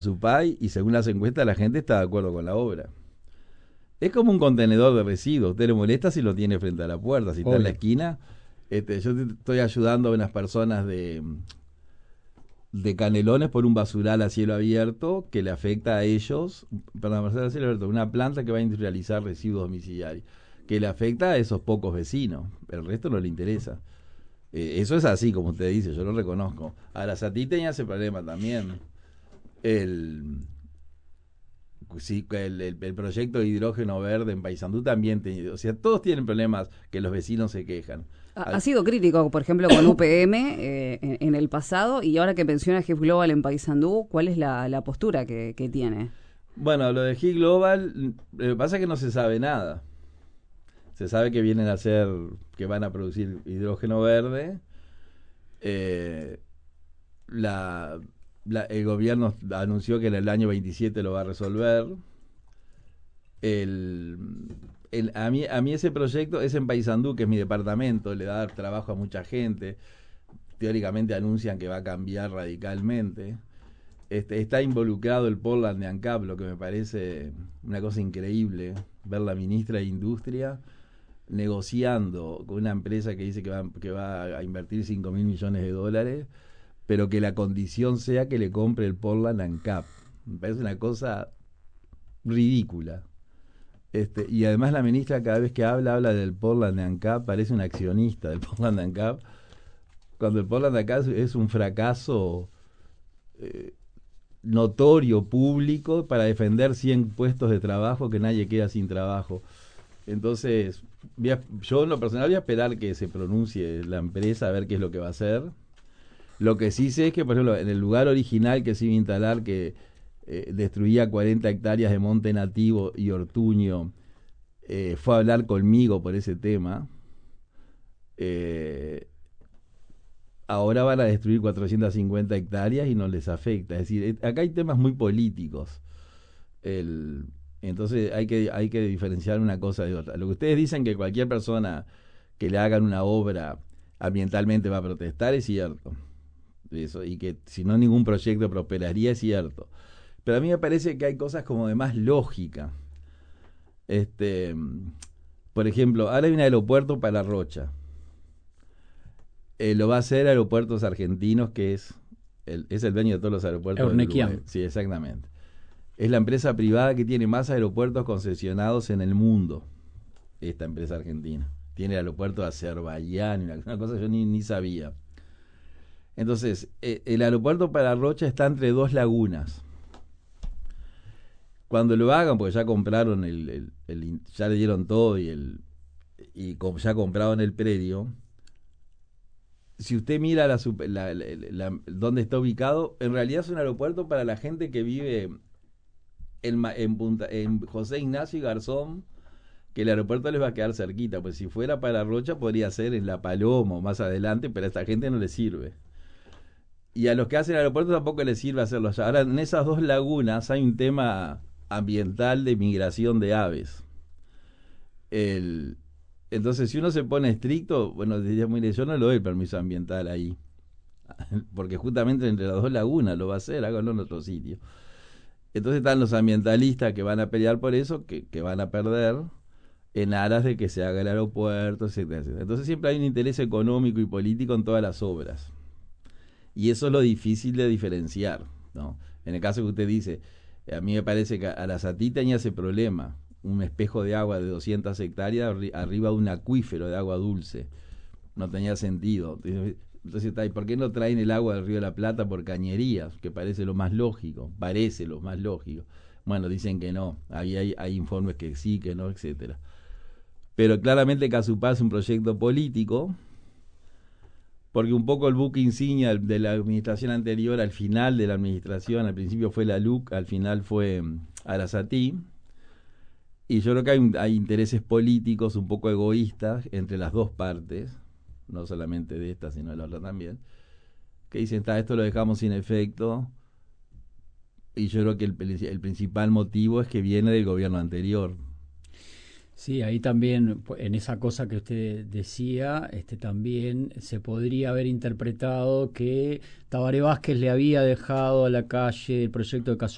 su país y según las encuestas la gente está de acuerdo con la obra. Es como un contenedor de residuos. Usted le molesta si lo tiene frente a la puerta, si está en la Obvio. esquina. Yo estoy ayudando a unas personas de Canelones por un basural a cielo abierto que le afecta a ellos, perdón, basural a cielo abierto, una planta que va a industrializar residuos domiciliarios, que le afecta a esos pocos vecinos, el resto no le interesa. Eso es así, como usted dice, yo lo reconozco. Ahora, Satí tenía ese problema también. El, sí, el proyecto de hidrógeno verde en Paysandú también tenía, o sea, todos tienen problemas que los vecinos se quejan. Ha sido crítico, por ejemplo, con UPM en el pasado, y ahora que menciona GIF Global en Paysandú, ¿cuál es la postura que tiene? Bueno, lo de G Global, lo que pasa es que no se sabe nada. Se sabe que vienen a hacer, que van a producir hidrógeno verde. Eh, la, el gobierno anunció que en el año 27 lo va a resolver. El, a mí ese proyecto es en Paysandú, que es mi departamento, le da trabajo a mucha gente. Teóricamente anuncian que va a cambiar radicalmente. Está involucrado el Portland de ANCAP, lo que me parece una cosa increíble, ver la ministra de Industria negociando con una empresa que dice que va a invertir 5.000 millones de dólares, pero que la condición sea que le compre el Portland ANCAP. Me parece una cosa ridícula. Y además la ministra cada vez que habla del Portland de ANCAP, parece un accionista del Portland de ANCAP, cuando el Portland de ANCAP es un fracaso notorio, público, para defender 100 puestos de trabajo, que nadie queda sin trabajo. Entonces, yo en lo personal voy a esperar que se pronuncie la empresa a ver qué es lo que va a hacer. Lo que sí sé es que, por ejemplo, en el lugar original que se iba a instalar, que destruía 40 hectáreas de monte nativo y ortuño, fue a hablar conmigo por ese tema. Eh, Ahora van a destruir 450 hectáreas y no les afecta. Es decir, acá hay temas muy políticos. El, entonces hay que diferenciar una cosa de otra. Lo que ustedes dicen, que cualquier persona que le hagan una obra ambientalmente va a protestar, es cierto. Eso, y que si no ningún proyecto prosperaría, es cierto. Pero a mí me parece que hay cosas como de más lógica. Este, por ejemplo, ahora hay un aeropuerto para Rocha. Lo va a hacer Aeropuertos Argentinos, que es el dueño de todos los aeropuertos del Uruguay. Eurnequian. Sí, exactamente. Es la empresa privada que tiene más aeropuertos concesionados en el mundo, esta empresa argentina. Tiene el aeropuerto de Azerbaiyán, una cosa que yo ni sabía. Entonces, el aeropuerto para Rocha está entre dos lagunas. Cuando lo hagan, porque ya compraron ya le dieron todo ya compraron el predio. Si usted mira dónde está ubicado, en realidad es un aeropuerto para la gente que vive en José Ignacio y Garzón, que el aeropuerto les va a quedar cerquita, pues si fuera para Rocha podría ser en La Paloma o más adelante, pero a esta gente no le sirve. Y a los que hacen el aeropuerto tampoco les sirve hacerlo allá. Ahora, en esas dos lagunas hay un tema ambiental de migración de aves. El, entonces, si uno se pone estricto, bueno, diría, mire, yo no le doy el permiso ambiental ahí, porque justamente entre las dos lagunas lo va a hacer, háganlo en otro sitio. Entonces están los ambientalistas que van a pelear por eso, que van a perder en aras de que se haga el aeropuerto, etcétera, etcétera. Entonces siempre hay un interés económico y político en todas las obras. Y eso es lo difícil de diferenciar, ¿no? En el caso que usted dice, a mí me parece que a la Satí tenía ese problema, un espejo de agua de 200 hectáreas arriba de un acuífero de agua dulce. No tenía sentido. Entonces, ¿por qué no traen el agua del Río de la Plata por cañerías? Que parece lo más lógico, Bueno, dicen que no, hay informes que sí, que no, etcétera. Pero claramente Casupá es un proyecto político, porque un poco el buque insignia de la administración anterior, al final de la administración, al principio fue la LUC, al final fue Arasatí, y yo creo que hay intereses políticos un poco egoístas entre las dos partes, no solamente de esta, sino de la otra también, que dicen, esto lo dejamos sin efecto, y yo creo que el principal motivo es que viene del gobierno anterior. Sí, ahí también, en esa cosa que usted decía, también se podría haber interpretado que Tabaré Vázquez le había dejado a la calle el proyecto de